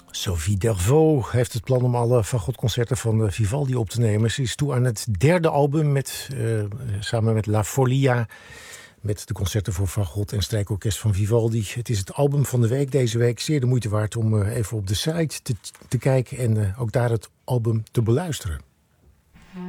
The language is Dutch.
Sophie Delvaux heeft het plan om alle fagotconcerten van Vivaldi op te nemen. Ze is toe aan het derde album samen met La Folia, met de concerten voor fagot en strijkorkest van Vivaldi. Het is het album van de week deze week. Zeer de moeite waard om even op de site te kijken en ook daar het album te beluisteren.